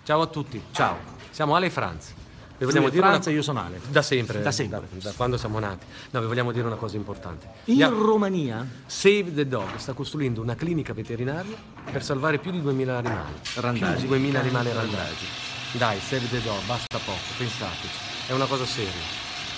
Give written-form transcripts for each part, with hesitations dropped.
Ciao a tutti, ciao. Siamo Ale e Franz. Vi vogliamo dire Franz e io sono Ale. Da sempre. Da sempre. Da quando siamo nati. No, vi vogliamo dire una cosa importante. In Romania Save the Dog sta costruendo una clinica veterinaria per salvare più di 2000 animali. Randagi. Più di 2000 animali randagi. Dai, Save the Dog, basta poco, pensateci. È una cosa seria.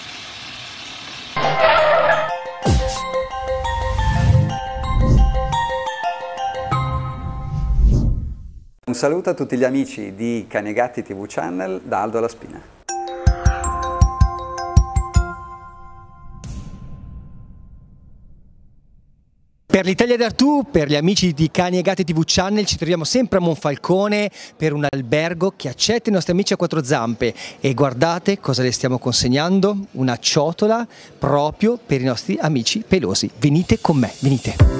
Un saluto a tutti gli amici di Cani e Gatti TV Channel da Aldo La Spina. Per l'Italia d'Artù, per gli amici di Cani e Gatti TV Channel, ci troviamo sempre a Monfalcone per un albergo che accetta i nostri amici a quattro zampe e guardate cosa le stiamo consegnando, una ciotola proprio per i nostri amici pelosi. Venite con me, venite!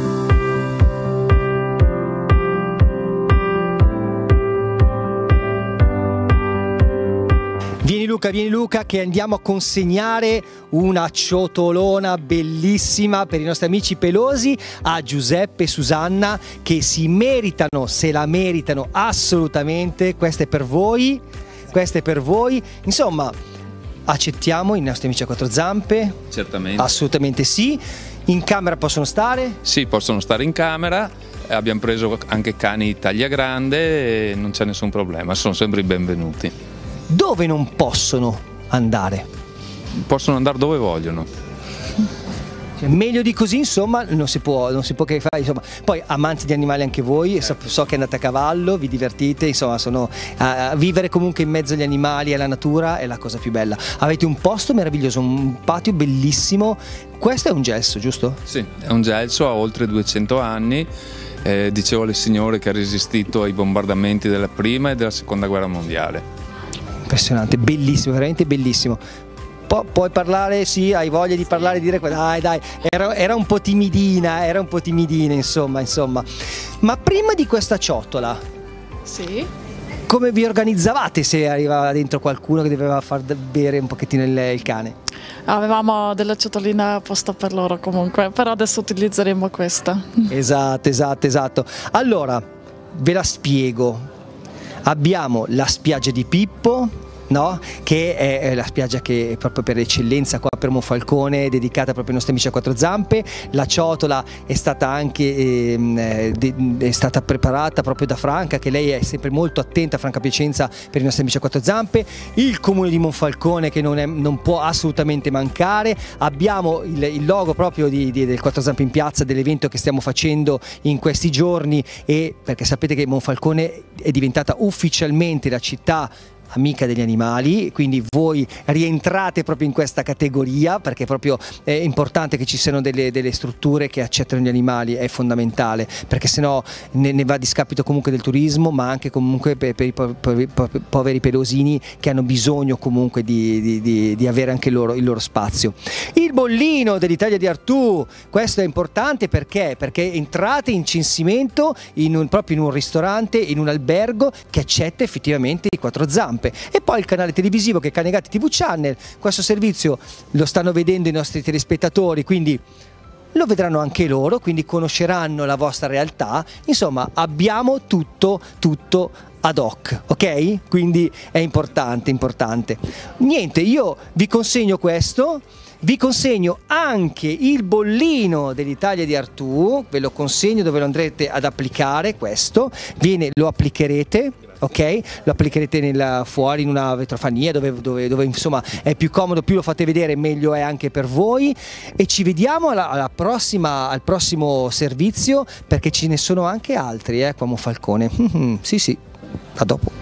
Vieni Luca che andiamo a consegnare una ciotolona bellissima per i nostri amici pelosi a Giuseppe e Susanna che si meritano, se la meritano assolutamente. Questa è per voi, insomma accettiamo i nostri amici a quattro zampe? Certamente. Assolutamente sì. In camera possono stare? Sì, possono stare in camera. Abbiamo preso anche cani taglia grande e non c'è nessun problema, sono sempre i benvenuti. Dove non possono andare? Possono andare dove vogliono. Cioè, meglio di così, insomma, non si può che fare, insomma. Poi amanti di animali anche voi, so che andate a cavallo, vi divertite, insomma, vivere comunque in mezzo agli animali e alla natura è la cosa più bella. Avete un posto meraviglioso, un patio bellissimo. Questo è un gelso, giusto? Sì, è un gelso, ha oltre 200 anni. Dicevo alle signore che ha resistito ai bombardamenti della prima e della seconda guerra mondiale. Impressionante, bellissimo, veramente bellissimo. Puoi parlare, sì, hai voglia di parlare, dire dai, era un po' timidina, insomma. Ma prima di questa ciotola, sì, come vi organizzavate se arrivava dentro qualcuno che doveva far bere un pochettino il cane? Avevamo delle ciotoline apposta per loro comunque, però adesso utilizzeremo questa. Esatto. Allora, ve la spiego. Abbiamo la spiaggia di Pippo, no? Che è la spiaggia che è proprio per eccellenza qua per Monfalcone, dedicata proprio ai nostri amici a quattro zampe. La ciotola è stata anche è stata preparata proprio da Franca, che lei è sempre molto attenta, Franca Piacenza, per i nostri amici a quattro zampe. Il comune di Monfalcone che non può assolutamente mancare. Abbiamo il logo proprio del quattro zampe in piazza, dell'evento che stiamo facendo in questi giorni, e perché sapete che Monfalcone è diventata ufficialmente la città amica degli animali, quindi voi rientrate proprio in questa categoria, perché proprio è importante che ci siano delle strutture che accettano gli animali, è fondamentale, perché sennò ne va a discapito comunque del turismo, ma anche comunque per i poveri pelosini che hanno bisogno comunque di avere anche loro il loro spazio. Il bollino dell'Italia di Artù, questo è importante perché entrate in censimento proprio in un ristorante, in un albergo che accetta effettivamente i quattro zampe. E poi il canale televisivo che è Cani e Gatti TV Channel, questo servizio lo stanno vedendo i nostri telespettatori, quindi lo vedranno anche loro, quindi conosceranno la vostra realtà. Insomma, abbiamo tutto ad hoc, ok? Quindi è importante. Niente, io vi consegno questo. Vi consegno anche il bollino dell'Italia di Artù, ve lo consegno dove lo andrete ad applicare. Questo lo applicherete, ok? Lo applicherete fuori in una vetrofania dove insomma è più comodo, più lo fate vedere meglio è anche per voi. E ci vediamo al prossimo servizio, perché ce ne sono anche altri qua a Monfalcone. Sì, a dopo.